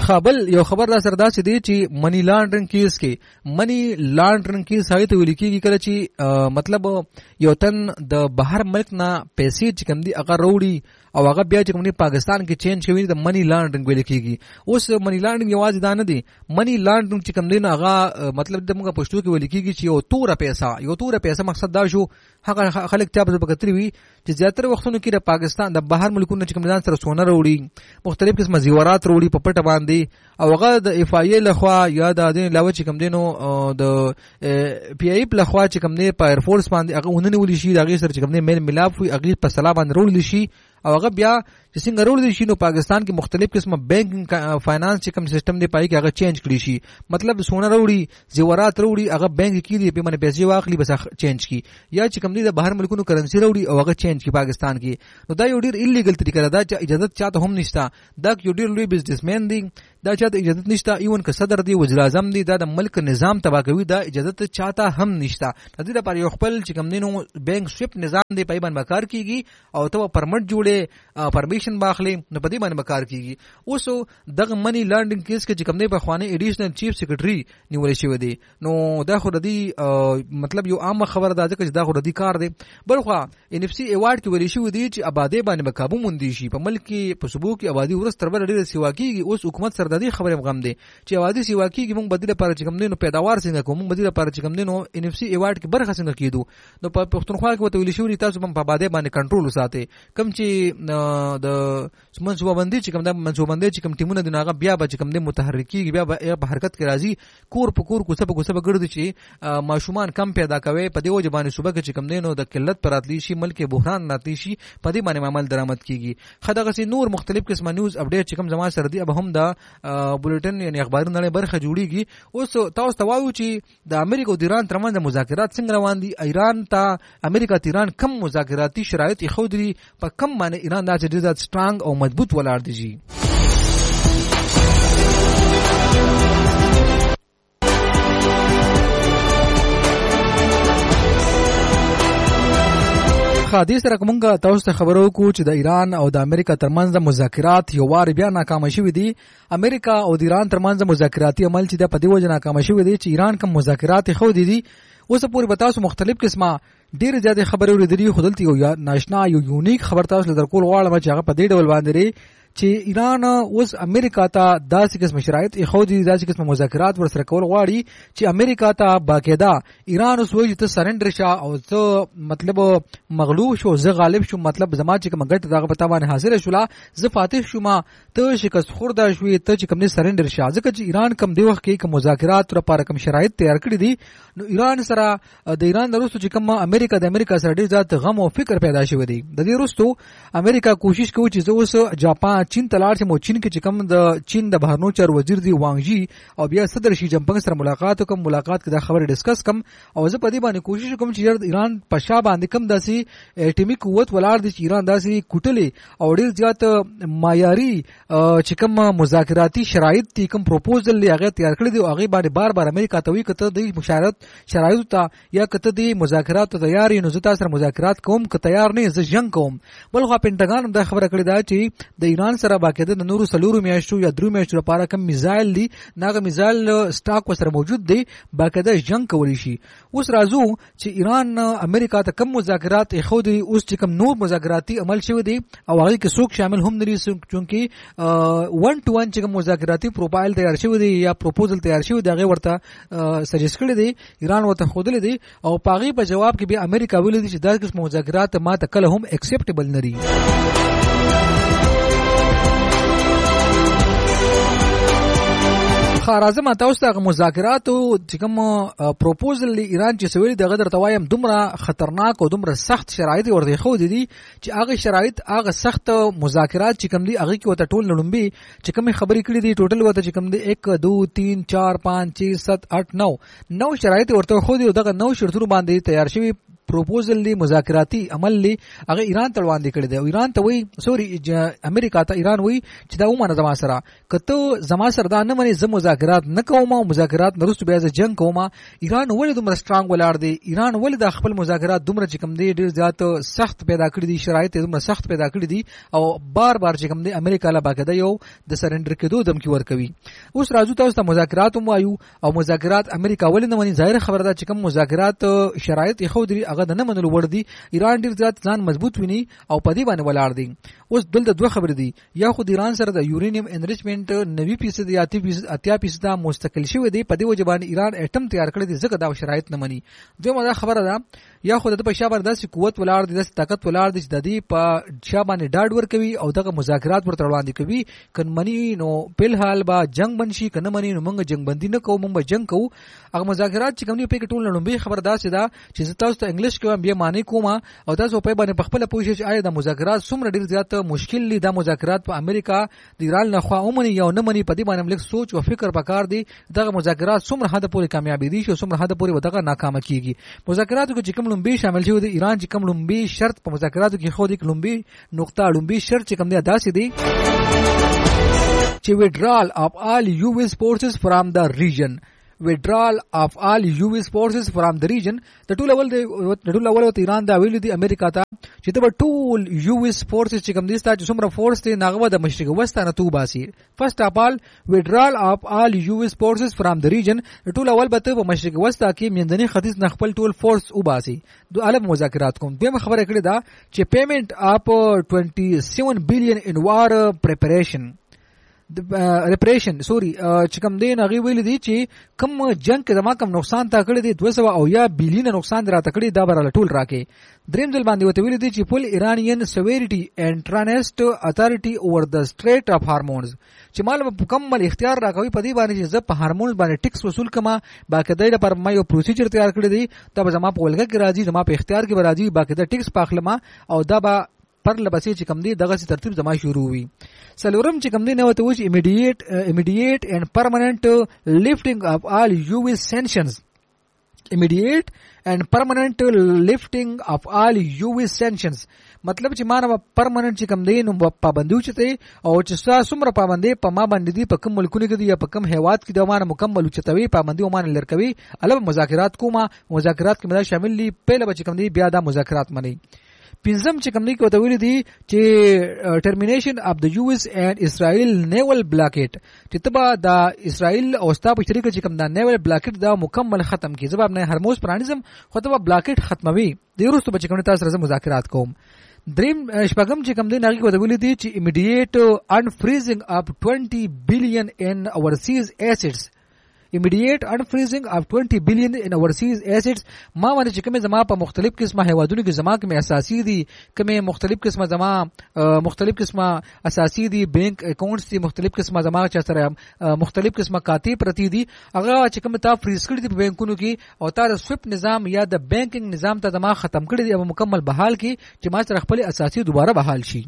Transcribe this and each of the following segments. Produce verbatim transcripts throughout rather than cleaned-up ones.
خابل یو خبر را سره دا چې دی چې منی لانډرینګ کیس کې منی لانډرینګ کیس هغه ته ویل کېږي کله چې مطلب یو تن د بهر ملک نه پیسې چې کوم دي هغه وروړي او هغه بیا چې کوم دي پاکستان کې چینج کوي د منی لانډرینګ ویل کېږي. اوس منی لانډرینګ یوازې دا نه دی، منی لانډرینګ چې کوم دی نه هغه مطلب د موږ پښتو کې ویل کېږي چې یو تور پیسې یو تور پیسې مقصد دا شو هغه خلک ته په کتري وي چې زیاتره وختونو کې د پاکستان د بهر ملکونو چې کوم ځان سره سونه وروړي، مختلف قسمه زیورات وروړي په پټه باندې، او هغه د اف آی ای لخوا یا د دین علاوه چې کوم دینو د پی ای په لخوا چې کوم دی په ایر فورس باندې هغه وننه ولي شي، هغه سره چې کوم دی میل ملاف وي، هغه په سلام باندې وروړي شي، او هغه بیا چې څنګه وروړي شي نو پاکستان کې مختلف قسمه بانکینګ فاینانس چې کوم سیستم دی پای کې هغه چینج کړي شي، مطلب سونه وروړي زیورات وروړي هغه بانک کې دی په باندې پیسې واخلي بس چینج کی، یا چې کوم دی د بهر ملکونو کرنسی وروړي او هغه چینج کی پاکستان کې. نو دا یو ډیر ایلیګل طریقه ده چې اجازه چاته هم نشته، دا یو ډیر لوی بزنسمن دی، دا چاته اجازه نشته، ایون که صدر دی وزیر اعظم دی، دا د ملک نظام تبا کوي، دا اجازه چاته هم نشته. د دې لپاره یو خپل چې کوم دینو بانک سویپ نظام دی پای باندې کار کیږي او ته پرمټ جوړه پرمیشن باخلي نو په دې باندې کار کیږي. اوس دغه منی لانډرینګ کیس کې چې کوم دی په خوانه ایډیشنل چیف سیکریټري نیول شوی دی، نو دا خو ردی مطلب یو عام خبره ده چې دا خو ردی کار دی. بل خو ان اف سی ایوارډ کې ویل شوی دی چې آبادی باندې مقابو مونږ شي په ملک کې په صوبو کې آبادی ورس تر بل ډیره سیوا کیږي. اوس حکومت سره د دې خبره غم دی چې آبادی سیوا کیږي، موږ بدله پر چې کوم دی نو پیداوار څنګه کوم، موږ بدله پر چې کوم دی نو ان اف سی ایوارډ کې برخه څنګه کیدو. نو په پښتونخوا کې ویل شوی تاسو په آبادی باندې کنټرول وساتئ، کم چې د منصوبه بندي چې کوم د منصوبه بندي چې کوم ټیمونه د ناغه بیا به چې کوم د متحرکیږي بیا به حرکت کې راځي، کور په کور کوڅه په کوڅه به ګرځي چې ماشومان کم پیدا کوي، په دې وجه باندې صوبه کې چې کوم دینو د قلت پراتلی شي، ملک بحران راتلی شي، په دې باندې عمل درآمد کیږي. خدغه سي نور مختلف قسمه نیوز اپډیټ چې کوم زما سره دی به هم د بولټن یعنی اخباري نړۍ برخه جوړیږي. اوس تاسو ته وایو چې د امریکا او د ایران ترمنځ مذاکرات څنګه روان دي، ایران ته امریکا تیران کم مذاکراتي شرایط خو دي، په کم باندې ایران دا چې ډیر سترانګ او مضبوط ولاړ دي. جی خادي سره کومه تاسو ته خبرو کو چې د ایران او د امریکا ترمنځ مذاکرات یو وار بیا ناکام شوي دي. امریکا او د ایران ترمنځ مذاکراتي عمل چې د په دې وجه ناکام شوي دي چې ایران کوم مذاکرات خو دي دي اوس پورې بتاسو مختلف قسمه ډیر زیاده خبرې ورېدلې خودلتي یو ناشنا یو یونیک خبر تاسو لدر کول غواړم چې هغه په دې ډول باندې چې ایران اوس امریکا ته داسې قسم شرایط خو دي، داسې قسم مذاکرات ورسره کول غواړي چې امریکا ته باقاعده ایران اوس وایي ته سرندر شه او ته مطلب مغلوب شو، زه غالب شو، مطلب زما چې کوم ګټه دغه پتا باندې حاصل شولا، زه فاتح شوم، ته شکست خورده شوې، ته چې کوم نه سرندر شه. ځکه چې ایران کم دی وخت کې کوم مذاکرات لپاره کوم شرایط تیار کړی دي، نو ایران سره د ایران وروسته چې کوم امریکا د امریکا سره ډیر ذات غم او فکر پیدا شوی دی. د دې وروسته امریکا کوشش کوي چې اوس جاپان چین تلار چې مو چین کې چې کوم د چین د بهرنیو چارو وزیر دی وانګ جی او بیا صدر شي جنپنګ سره ملاقات وکم، ملاقات کې دا خبره ډیسکس کم، او زه په دې باندې کوشش کوم چې ایران په شا باندې کم داسي اټیمی قوت ولاړ دي چې ایران داسي کوټلې او ډیر زیات معیاري چې کوم مذاکراتي شرایط دي کوم پروپوزل لږه تیار کړی دی، او هغه باندې بار بار امریکا ته وی کته د مشارت شرایط ته یا کته د مذاکرات تیار نو زه تاسو سره مذاکرات کوم که تیار نه زه جنگ کوم. بل خو پینټاګان دا خبره کړې ده چې د ایران سره باقاعده د نورو سلورو میاشتو یا درو میاشتو لپاره کوم میزایل دي، ناغه میزایل سٹاک وسره موجود دی، باقاعده جنگ کولی شي. اوس راځو چې ایران امریکا ته کوم مذاکرات خو دي، اوس چې کوم نور مذاکراتي عمل شوی دي او هغه کې څوک شامل هم لري، چونکی ون ټو ون چې کوم مذاکراتي پروفایل تیار شوی دی یا پروپوزل تیار شوی دی هغه ورته سجیسټ کړی دی، ایران ورته خودل دی، او پاغي په جواب کې به امریکا ویل دي چې دا قسم مذاکرات ما ته کله هم اکسپټیبل نه دي. خارزم تاسو ته مذاکرات او چې کوم پروپوزل ایران چې سویل دغه درته وایم دومره خطرناک او دومره سخت شرایط ورته خو دي چې هغه شرایط هغه سخت مذاکرات چې کوم دي هغه کې وته ټول لړمبي چې کوم خبرې کړې دي ټوټل وته چې کوم دي एक दो तीन चार पाँच छह सात आठ नौ नौ شرایط ورته خو دي، دغه نو شرطونو باندې تیار شوی پروپوزل دی مذاکراتی عمل لی هغه ایران ته وړاندې کړی دی او ایران ته وی سوري امریکا ته ایران وی چې دا ومنه زما سره کته زما سره دا نه مني زه مذاکرات نه کوم او مذاکرات نرسته بیا زه جنگ کوم. ایران ولې دومره سترانګ ولاړ دی؟ ایران ولې د خپل مذاکرات دومره چې کوم دی ډیر زیات سخت پیدا کړی دي، شرایط دومره سخت پیدا کړی دي او بار بار چې کوم دی امریکا له باقاعده یو د سرندر کېدو دمکی ورکوي. اوس راځو تاسو ته مذاکرات هم وایو او مذاکرات امریکا ولې نه مني؟ ظاهر خبره ده چې کوم مذاکرات شرایط یې خو دی هغه نه منلو ور دي. ایران ډیر زیات ځان مضبوط ویني او په دې باندې ولاړ دي. اوس دلته دوه خبرې دي، یا خو د ایران سره د یورینیم انریچمنت نوي فیصد یا اتیا فیصد مستقل شوی دی، په دې وجه باندې ایران اټم تیار کړی دی ځکه دا شرایط نه مني. دویمه دا خبره ده یا خو د په شا باندې داسې قوت ولاړ دی، داسې طاقت ولاړ دی چې د دې په شا باندې ډاډ ورکوي او دغه مذاکرات ورته وړاندې کوي. کنه مني نو په حال با جنگ بنشي، کنه مني نو موږ جنگ بندي نه کوو، موږ به جنگ کوو. هغه مذاکرات چې کوم نه په کې ټول لړم به خبر داسې ده چې تاسو ته انګلیش کوم بیا معنی کوم او تاسو په باندې په خپل پوښتنه چې آیا د مذاکرات څومره ډیر زیات مشکل دي. د مذاکرات په امریکا د ایران نه خو اومني یو نه مني، په دې باندې موږ سوچ او فکر پکار دي دغه مذاکرات څومره حد پورې کامیابی دي او څومره حد پورې ودغه ناکام کیږي. مذاکراتو کې چې کوم لومبي شامل شوی دی، ایران چې کوم لومبي شرط په مذاکراتو کې خو د لومبي نقطه لومبي شرط چې کوم دی داسې دی چې withdrawal of all U S forces from the region withdrawal of all U S forces from the region. د ټول اول د ټول اول د ایران دا ویل دي امریکا ته چې د ټول U S forces چې کوم دي ستاسو څومره فورس ته ناغه د مشرق وسط نه تو باسي. فرست اف all withdrawal of all U S forces from the region. د ټول اول به په مشرق وسط کې منځني ختیځ نه خپل ټول فورس او باسي. د عالم مذاکرات کوم به خبره کړې ده چې پیمنٹ اپ twenty-seven billion in war preparation ریپریشن سوري چې کوم دین هغه ویل دي چې کوم جنگ کې زما کوم نقصان تا کړی دي two hundred او یا بلین نقصان راته کړی دا بر ټول راکې. دریم ځل باندې وته ویل دي چې فل ایرانین سویریټي اینڈ ټرانسټ اتھارټي اوور د سټریټ اف هارمونز چې مال په مکمل اختیار راکوي په دې باندې چې زه په هارمونز باندې ټیکس وصول کما باقاعده لپاره ما یو پروسیجر تیار کړی دی دا زما په ولګه کې راځي زما په اختیار کې راځي باقاعده ټیکس پاخلمه او دا به پر لبسې چې کم دی دغه ترتیب زما شروع وي. سلورم چې کم دی نو ته وش immediate uh, immediate and permanent uh, lifting of all U S sanctions immediate and permanent uh, lifting of all U S sanctions مطلب چې ما نه پرمننت چې کم دی نو پابندي چته او چې تاسو څومره پابندي په ما باندې دي په کوم ملکونو کې دي یا په کوم هیواد کې د ما مکمل چتوي پابندي او مان لرکوي الوب مذاکرات کومه مذاکرات کې مدا شامل دي پهله چې کم دی بیا دا مذاکرات مني. پنځم چې کوم نه کوته ویل دي چې ټرمینیشن اف د یو اس اینڈ اسرائیل نیول بلاکیټ چې تبا د اسرائیل او ستا په شریک چې کوم دا نیول بلاکیټ دا مکمل ختم کی جواب نه هرموز پرانیزم خو تبا بلاکیټ ختموي د وروسته بچ کوم تاسو سره مذاکرات کوم. دریم شپږم چې کوم دی ناګي کوته ویل دي چې امیډیټ انفریزینګ اف twenty billion in overseas assets immediate unfreezing of twenty billion in overseas assets. ما باندې چې کومه زما په مختلف قسمه هیوادونو کې زما کومه اساسي دي کومه مختلف قسمه زما مختلف قسمه اساسي دي بانک اکاونټس دي مختلف قسمه زما چې سره مختلف قسمه کاتی پرتی دي هغه چې کومه تا فریز کړی دي په بانکونو کې او تا د سویپ نظام یا د بانکینګ نظام ته زما ختم کړی دي او مکمل بحال کی چې ما سره خپل اساسي دوباره بحال شي.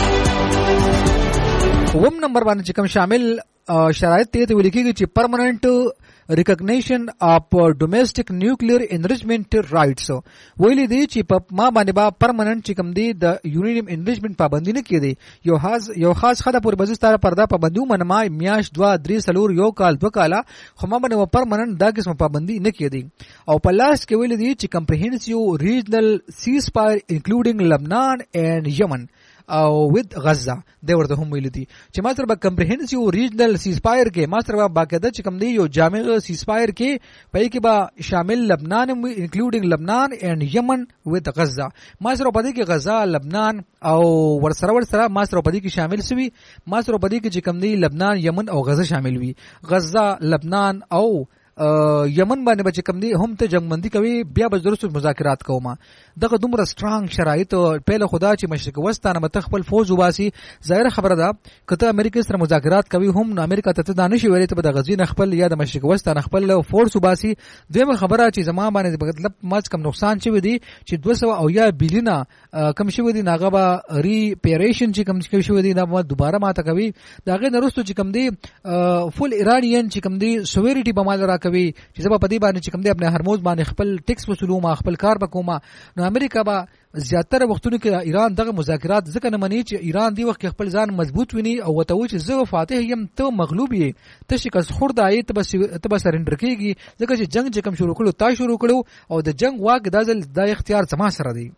وم نمبر باندې چې کوم شامل شرایط ته ویل کېږي چې پرمننٹ ریکگنیشن اف ډومېسټک نیوکلیر انریچمنٹ رائټس ویل دي چې په ما باندې با پرمننٹ چې کوم دي د یورینیم انریچمنٹ پابندي نه کېدی یو خاص یو خاص خدای پر بزستاره پردا پابندي منما میاش دوا درې سلور یو کال دو کاله خو ما باندې پرمننٹ دا قسم پابندي نه کېدی. او په لاس کې ویل دي چې کمپریهنسیو ریجنل سیز فایر انکلوډینګ لبنان اینڈ یمن او with غزه د ورته هم ویل دي چې ما سره به کمپریهنسیو ریجنل سیزفایر کې ما سره به باقاعده چې کوم دی یو جامع سیزفایر کې پای کې به شامل لبنان انکلوډینګ لبنان اینڈ یمن with غزه ما سره په دې کې غزه لبنان او ورسره ورسره ما سره په دې کې شامل سوي ما سره په دې کې چې کوم دی لبنان یمن او غزه شامل وي. غزه لبنان او یمن باندې بچ کم دي هم ته جنگمندي کوي بیا به ضرورت مذاکرات کوما دغه دومره سترانګ شرایط په خدا چې مشرق وسطانه مت خپل فوج وباسي ظاهر خبره ده کته امریکا سره مذاکرات کوي هم امریکا ته دانش ویلې ته د غزین خپل یا د مشرق وسطانه خپل فورس وباسي. دویمه خبره چې زما باندې مطلب ماز کم نقصان شوی دی چې two hundred او یا بلینا کم شوی دی ناغه با ریپیریشن چې کم شوی دی دا دوباره ماته کوي داغه نرستو چې کم دی فول ایرانین چې کم دی سووریټي به مال کوي چې زما په دې باندې چې کوم دی خپل هرموز باندې خپل ټیکس وصولوم خپل کار وکوم. نو امریکا به زیاتره وختونو کې ایران دغه مذاکرات ځکه نه مني چې ایران دی وخت خپل ځان مضبوط ویني او وته و چې زه فاتح یم ته مغلوب یې ته شکست خورده یې ته بس ته بس سرندر کیږي ځکه چې جنگ چې کوم شروع کړو تا شروع کړو او د جنگ واګ د ځل د اختیار زما سره دی.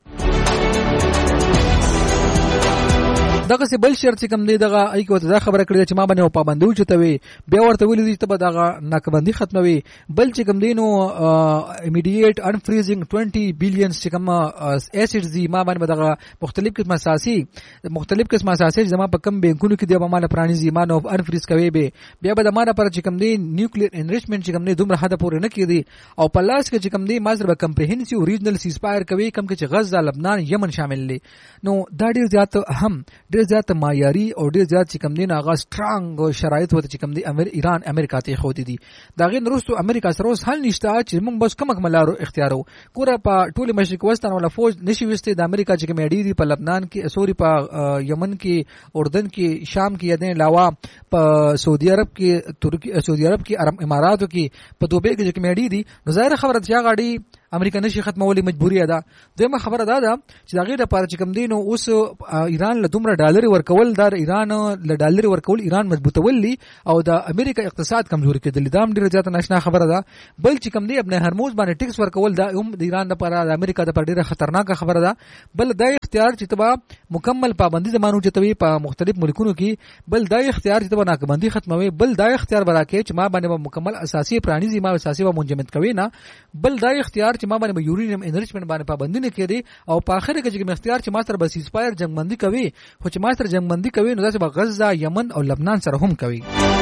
دغه سی بل شرط کوم دی دغه ای کو ته خبره کړی چې ما باندې پابندي وچتوي بیا ورته ویل دي ته به دغه ناکبندي ختموي. بل چې کوم دی نو امیډیټ ان فریزینګ بیس بلینز چې کوم اسیډز دي ما باندې دغه مختلف قسمه اساسي مختلف قسمه اساسي زما په کم بانکونو کې دی به مال پرانی زی ما نو ان فریز کوي به بیا به د ما لپاره چې کوم دی نیوکلیر انریچمنت چې کوم دی دومره حد پورې نه کیدی او په لاس کې چې کوم دی ما سره به کمپریهنسیو ریجنل سیسپایر کوي کم کې چې غزه لبنان یمن شامل دي. نو دا ډیر زیات اهم ډیر زیات معیاري او ډیر زیات چې کوم دین هغه سترانګ شرایط وته چې کوم دی امر ایران امریکا ته خو دي دا غین روسو امریکا سره اوس حل نشته چې موږ بس کومک ملارو اختیارو ګوره په ټول مشرق وستان ولا فوج نشي وسته د امریکا چې کوم اډی دی په لبنان کې سوري په یمن کې اردن کې شام کې یدن علاوه په سعودي عرب کې ترکی سعودي عرب کې عرب اماراتو کې په دوبه کې چې کوم اډی دی نو ظاهر خبره چې غاډي امریکا نشي ختمولي مجبوری ده. دغه خبره ده ده چې دا غیر لپاره چې کوم دین اوس ایران له دومره ډالر ورکول دا ایران له ډالر ورکول ایران مضبوطول دي او د امریکا اقتصاد کمزوري کېدل دا ډیره زیاته ناشنا خبره ده. بل چې کوم دی ابن هرموز باندې ټیکس ورکول دا هم د ایران لپاره د امریکا لپاره ډیره خطرناک خبره ده. بل دا اختیار چې تبا مکمل پابندي زمانو چتوي په مختلف ملکونو کې بل دا اختیار چې تبا ناکبندي ختموي بل دا اختیار براکه چې ما باندې مکمل اساسي پرانی زی ما اساسي و منجمد کوي نه بل دا اختیار چې ما باندې یورینیم انریچمنت باندې پابندي نه کړي او په اخر کې چې اختیار چې ماستر بس سپایر جنگبندي کوي خو چې ماستر جنگبندي کوي نو داسې به غزه یمن او لبنان سره هم کوي.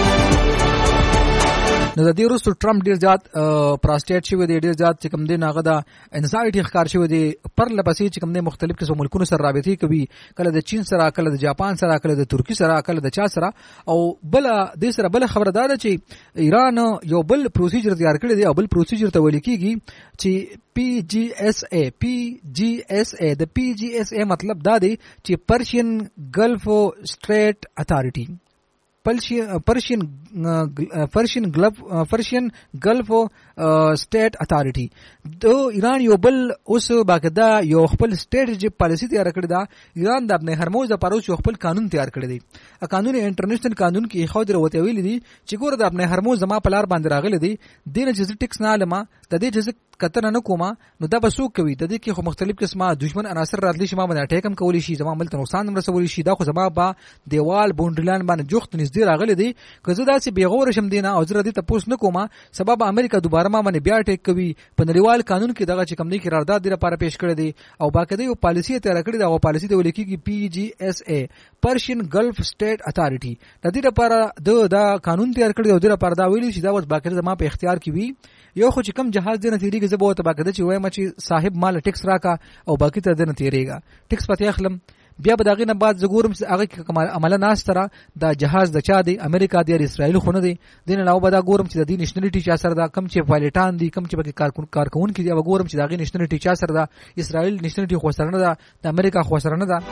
نو د دې وروسته ټرمپ ډیر زیات پراسټیټ شوی دی ډیر زیات چې کوم دی ناغه د انزایټي ښکار شوی دی پر لپسې چې کوم دی مختلف قسم ملکونو سره رابطې کوي کله د چین سره کله د جاپان سره کله د ترکی سره کله د چا سره او بل د سره بل خبردار چې ایران یو بل پروسیجر تیار کړی دی او بل پروسیجر ته ویل کیږي چې پی جی ایس ای پی جی ایس ای د پی جی ایس ای مطلب دا دی چې پرشین ګلف سټریټ اتھارټي پرشین پرشین گلف پرشین گلف سټیټ اتھارټي د ایران یو بل اوس باقاعده یو خپل سټریټیجیک پالیسی تیار کړی دا ایران د ابن هرموز لپاره یو خپل قانون تیار کړی دی. ا قانون انټرنیشنل قانون کې خو درو وته ویل دي چې ګوره د ابن هرموز زما په لار باندې راغلی دی دینه چې ټیکس نه لما د دې چې کتن نه کومه نو دا بسو کوي د دې کې خو مختلف قسمه دشمن عناصر راتلی شي ما باندې اٹیکم کولی شي زما ملت نقصان هم رسولی شي دا خو زما با دیوال بونډلان باندې جوخت نږدې راغلی دی که زه داسې بیغور شم دینه او زه دې ته پوس نه کومه سبب امریکا دوباره ما باندې بیا اٹیک کوي په نړیوال قانون کې دغه چې کوم دی قرارداد لپاره پیش کړی دی او باقاعده یو پالیسی تیار کړی دا او پالیسی د ولیکي پی جی ایس ای پرشین گلف سټیټ اتھارټي د دې لپاره د دا قانون تیار کړی او د لپاره دا ویلي چې دا اوس باقاعده زما په اختیار کې وي یو خو چې کم جهاز دې نه تیریږي زه به ورته باقاعده چې وایم چې صاحب مال ټیکس راکا او باقي ته دې نه تیریږي ټیکس پته اخلم بیا به داغه نه بعد زګورم چې هغه کې عمل ناس ترا دا جهاز د چا دی امریکا دی اسرائیل خو نه دی دین علاوه به دا ګورم چې د دې نېشنلټي چا سره دا کم چې پایلټان دي کم چې به کارکون کارکون کې دی به ګورم چې داغه نېشنلټي چا سره دا اسرائیل نېشنلټي خو سره نه دا د امریکا خو سره نه دا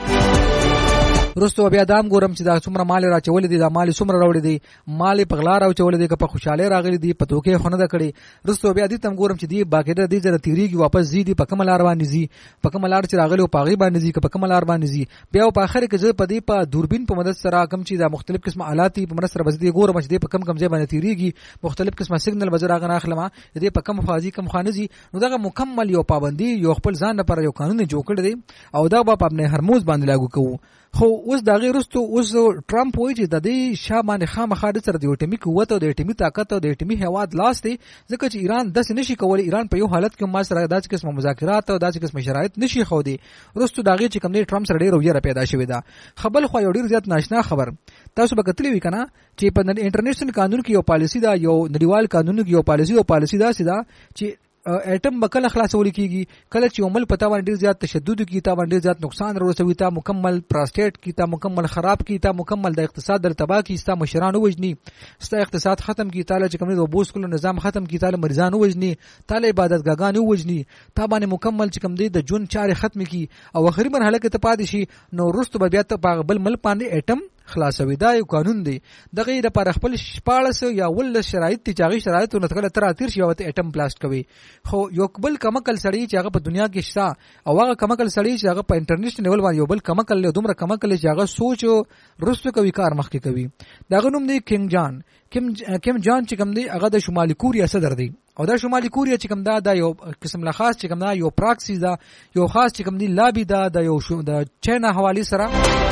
رستو بیا دام ګورم چې دا څومره مال راچول دي دا مال څومره راوړي دي مال په غلا راچول دي که په خوشاله راغلي دي په توګه خونه دا کړي رستو بیا دې تم ګورم چې دی باقاعده دې زره تیریږي واپس زی دي په کوم لار باندې زی په کوم لار چې راغلي او پاغي باندې زی که په کوم لار باندې زی بیا په اخر کې زه په دې په دوربین په مدد سره کم چې دا مختلف قسمه آلات په مدد سره بزدي ګورم چې دې په کم کم ځای باندې تیریږي مختلف قسمه سیګنل بزر راغنه اخلمه دې په کم فازي کم خانزي نو دا مکمل یو پابندي یو خپل ځان لپاره یو قانون جوړ کړی دی او دا په خپل هرموز باندې لاګو کوو خو اوس دا غیر رستو اوس ټرمپ وایي چې د دې شامانه خامخا د سره د اټومي قوت او د اټومي طاقت او د اټومي هواد لاس دی ځکه چې ایران د نشي کولای ایران په یو حالت کې ما سره داسې قسمه مذاکرات او داسې قسمه شرایط نشي خو دی رستو دا غیر چې کوم دی ټرمپ سره ډیر ویره پیدا شوې ده خبر خو یو ډیر زیات ناشنا خبر تاسو به کتلی وی کنه چې په انټرنیشنل قانون کې یو پالیسی دا یو نړیوال قانون کې یو پالیسی او پالیسی دا سیدا چې اټم بکله خلاصول کیږي کله چې عمل پتا باندې ډیر زیات تشدد کی تا باندې زیات نقصان ورسوي تا مکمل پراسټیټ کی تا مکمل خراب کی تا مکمل د اقتصاد در تباہ کی ستا مشران وجني ستا اقتصاد ختم کی تعالی چې کوم د بوس کولو نظام ختم کی تعالی مریضان وجني تعالی عبادتګاهان وجني تا باندې مکمل چې کوم دی د جون چارې ختم کی او اخري مرحله کې ته پاتې شي نو رستو بیا ته بل مل باندې اټم خلاصوي. دا یو قانون دی دغه لپاره خپل شپاړس یا ولس شرایط دي چې هغه شرایطو نه تکله تر اتیر شي او اټم بلاست کوي. خو یو بل کمکل سړی چې هغه په دنیا کې شته او هغه کمکل سړی چې هغه په انټرنیشنل لیول باندې یو بل کمکل له دومره کمکل چې هغه سوچ رستو کوي کار مخکې کوي. دغه نوم دی کینګ جان. کیم کیم جان چې کوم دی هغه د شمالي کوریا صدر دی او دا شمالي کوریا چې کوم دا د یو قسم له خاص چې کوم دا یو پراکسی دا یو خاص چې کوم دی لابي دا د یو د چاینا حوالی سره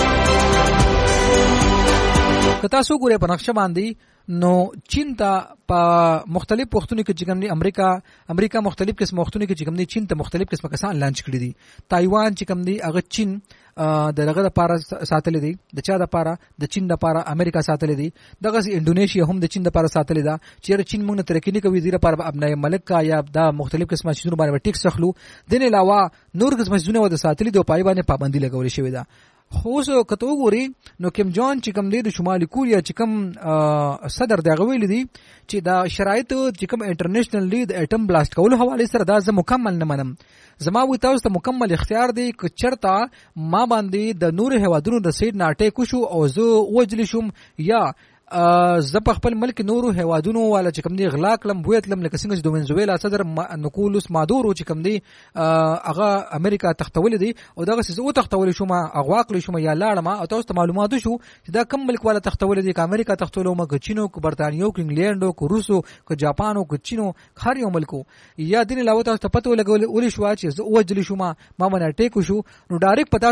کتا سو ګوره په نقشه باندې نو چین ته په مختلف وختونو کې چې کوم دی امریکا امریکا مختلف قسم وختونو کې چې کوم دی چین ته مختلف قسمه کسان لانچ کړی دي. تایوان چې کوم دی هغه چین د دغه لپاره ساتل دي د چا لپاره د چین لپاره امریکا ساتل دي. دغه انډونیشیا هم د چین لپاره ساتل ده چې چین موږ ترقی نه کوي زیره پر ابنای ملک کا یا د مختلف قسمه شنو باندې ټیکس اخلو. دین علاوه نور قسمه شنو د ساتل دي او پای باندې پابندي لګول شوی ده. خو څه کته وګوري نو کیم جان چې کوم دی د شمالي کوریا چې کوم صدر دغه ویل دي چې دا شرایط چې کوم انټرنیشنل لید اټم بلاست کولو حواله سره دا زه مکمل نه منم. زما و تاسو ته مکمل اختیار دی چې چرته ما باندې د نور هوادونو د سید ناټه کو شو او زه وجل شم یا زه په خپل ملک نورو هوادونو والا چې کوم دی غلا کلم بویتلم لکه څنګه چې د وینزویلا صدر نکولوس مادورو چې کوم دی هغه امریکا تختول دي او دغه څه او تختول شو ما اغواقل شو ما یا لاړه ما او تاسو ته معلومات شو چې دا کم ملک والا تختول دي ک امریکا تختولو ما ک چینو ک برتانیو ک انګلندو ک روسو ک جاپانو ک چینو هر یو ملکو یا دین لاو تاسو ته پته لګول ول شو چې او وجلی شو ما ما باندې ټیکو شو نو ډایرکټ پتا